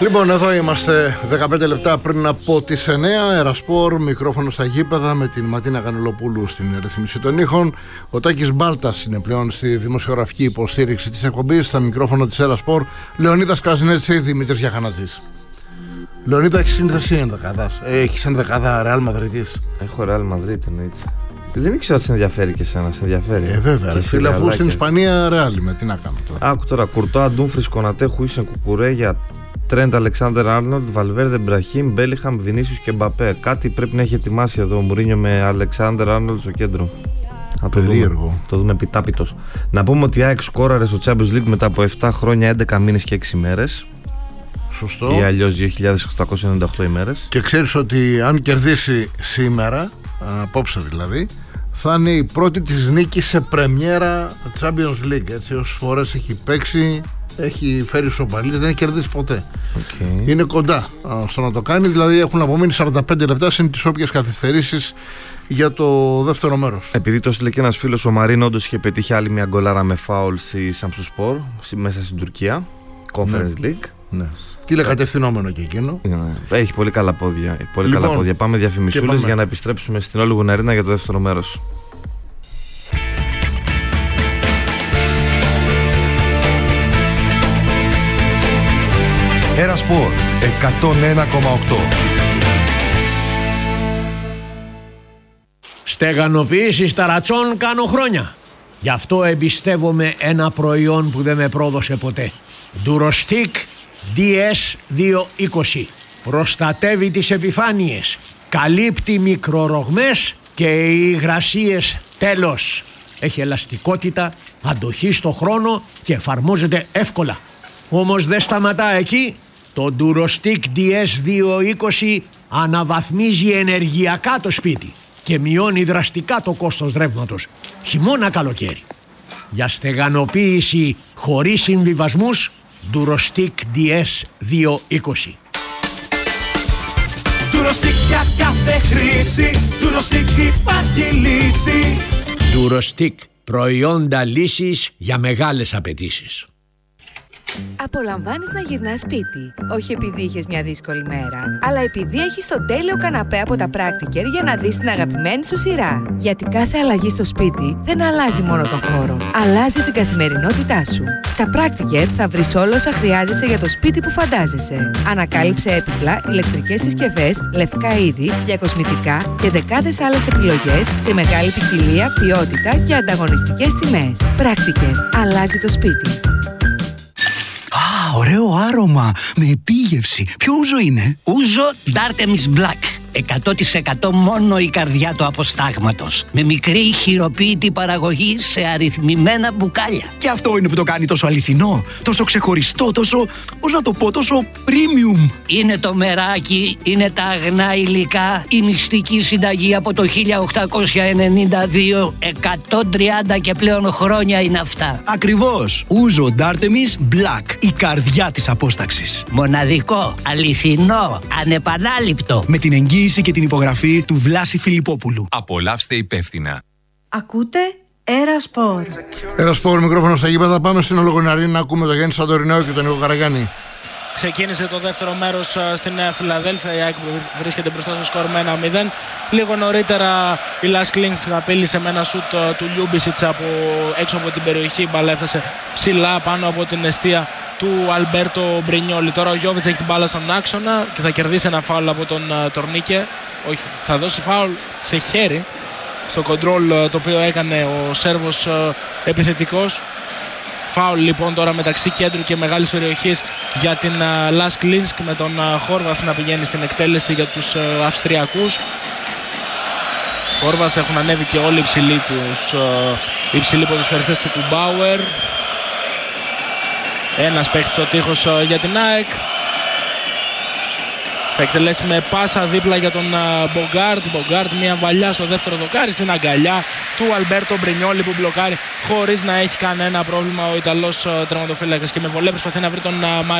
Λοιπόν, εδώ είμαστε 15 λεπτά πριν από τις 9. Ερασπορ, μικρόφωνο στα γήπεδα με την Ματίνα Κανελοπούλου στην ρυθμίση των ήχων. Ο Τάκης Μπάλτας είναι πλέον στη δημοσιογραφική υποστήριξη της εκπομπής. Στα μικρόφωνο της Ερασπορ, Λεωνίδας Καζινέτση, Δημήτρης Γιαχανατζής. Λεωνίδα, έχεις σύνδεση ενδεκάδας? Έχεις ενδεκάδα Ρεάλ Μαδρίτης? Έχω Ρεάλ Μαδρίτη, εννοείται. Δεν ήξερα ότι σε ενδιαφέρει και εσένα, σε ενδιαφέρει. Βέβαια, φίλε, αφού στην Ισπανία Ρεάλ είμαι, τι να κάνω τώρα. Άκου τώρα, Κουρτόα, Ντούμφρις, Κονατέ, Χουίσεν, Κουκουρέγια, Τρέντ, Αλεξάνδερ Άρνολντ, Βαλβέρδε, Μπραχίμ, Μπέλιχαμ, Βινίσιους και Μπαπέ. Κάτι πρέπει να έχει ετοιμάσει εδώ ο Μουρίνιο με Αλεξάνδερ Άρνολντ στο κέντρο. Περίεργο. Το δούμε επιτάπητος. Να πούμε ότι η ΑΕΚ σκόραρε στο Champions League μετά από 7 χρόνια, 11 μήνες και 6 ημέρες. Σωστό. Ή αλλιώς 2.898 ημέρες. Και ξέρεις ότι αν κερδίσει σήμερα, απόψε δηλαδή, θα είναι η πρώτη της νίκη σε πρεμιέρα Champions League. Έτσι, όσες φορές έχει παίξει, έχει φέρει ισοπαλίες, δεν έχει κερδίσει ποτέ. Okay. Είναι κοντά στο να το κάνει, δηλαδή έχουν απομείνει 45 λεπτά συν τις όποιες καθυστερήσεις για το δεύτερο μέρος. Επειδή το στείλε και ένας φίλος, ο Μαρίν όντως είχε πετύχει άλλη μια γκολάρα με φάουλ στη Σαμψουσπορ μέσα στην Τουρκία, Conference League. Ναι. Τηλεκατευθυνόμενο και εκείνο. Έχει πολύ καλά πόδια. Καλά πόδια. Πάμε διαφημισούλες για να επιστρέψουμε στην Όλη Γουναρίνα για το δεύτερο μέρος. Ερασπορ 101,8. Στεγανοποίηση ταρατσών κάνω χρόνια. Γι' αυτό εμπιστεύομαι ένα προϊόν που δεν με πρόδωσε ποτέ. Durostic DS220. Προστατεύει τις επιφάνειες, καλύπτει μικρορογμές και υγρασίες τέλος. Έχει ελαστικότητα, αντοχή στο χρόνο και εφαρμόζεται εύκολα. Όμως δεν σταματά εκεί. Το Durostic DS220 αναβαθμίζει ενεργειακά το σπίτι και μειώνει δραστικά το κόστος ρεύματος, χειμώνα καλοκαίρι. Για στεγανοποίηση χωρίς συμβιβασμούς, Durostic DS220. Durostic για κάθε χρήση, Durostic υπάρχει λύση. Durostic, προϊόντα λύσης για μεγάλες απαιτήσεις. Απολαμβάνεις να γυρνάς σπίτι, όχι επειδή είχες μια δύσκολη μέρα, αλλά επειδή έχεις τον τέλειο καναπέ από τα Practicare για να δεις την αγαπημένη σου σειρά. Γιατί κάθε αλλαγή στο σπίτι δεν αλλάζει μόνο τον χώρο, αλλάζει την καθημερινότητά σου. Στα Practicare θα βρεις όλα όσα χρειάζεσαι για το σπίτι που φαντάζεσαι. Ανακάλυψε έπιπλα, ηλεκτρικές συσκευές, λευκά είδη, διακοσμητικά και δεκάδες άλλες επιλογές σε μεγάλη ποικιλία, ποιότητα και ανταγωνιστικές τιμές. Practicare, αλλάζει το σπίτι. Ωραίο άρωμα, με επίγευση. Ποιο ούζο είναι? Ούζο Dartemis Black. 100% μόνο η καρδιά του αποστάγματος. Με μικρή χειροποίητη παραγωγή σε αριθμημένα μπουκάλια. Και αυτό είναι που το κάνει τόσο αληθινό, τόσο ξεχωριστό, τόσο, πώς να το πω, τόσο premium. Είναι το μεράκι, είναι τα αγνά υλικά, η μυστική συνταγή από το 1892. 130 και πλέον χρόνια είναι αυτά. Ακριβώς. Ούζο Dartemis Black. Η καρδιά της απόσταξης. Μοναδικό, αληθινό, ανεπανάληπτο. Με την εγγύηση και την υπογραφή του Βλάση Φιλιππόπουλου. Απολαύστε υπεύθυνα. Ακούτε Ερασπορ. Ερασπορ, μικρόφωνο στα γήπεδα. Πάμε στην Ολογοναρή να ακούμε τον Γιάννη Σαντορινέο και τον Νίκο Καραγιάννη. Ξεκίνησε το δεύτερο μέρος στην Φιλαδέλφια. Η ΑΕΚ βρίσκεται μπροστά στο σκορ με 1-0. Λίγο νωρίτερα η Λας Κλίνγκς απείλησε με ένα σουτ του Λιούμπισιτς από έξω από την περιοχή. Η μπάλα έφτασε ψηλά πάνω από την εστία του Αλμπέρτο Μπρινιόλι. Τώρα ο Γιώβιτς έχει την μπάλα στον άξονα και θα κερδίσει ένα φάουλ από τον Τορνίκε. Όχι, θα δώσει φάουλ σε χέρι στο κοντρόλ το οποίο έκανε ο Σέρβος επιθετικός. Φάουλ λοιπόν τώρα μεταξύ κέντρου και μεγάλης περιοχής για την Λας Κλίνσκ, με τον Χόρβαθ να πηγαίνει στην εκτέλεση για τους Αυστριακούς. Χόρβαθ έχουν ανέβει και όλοι οι υψηλοί ποδοσφαιριστές του Κουμπάουερ. Ένας παίχτης ο τείχος για την ΑΕΚ. Θα εκτελέσει με πάσα δίπλα για τον Μπογκάρτ. Μπογκάρτ μια βαλιά στο δεύτερο δοκάρι στην αγκαλιά του Αλμπέρτο Μπρινιόλι που μπλοκάρει χωρίς να έχει κανένα πρόβλημα ο Ιταλός τερματοφύλακας. Και με βολέ προσπαθεί να βρει τον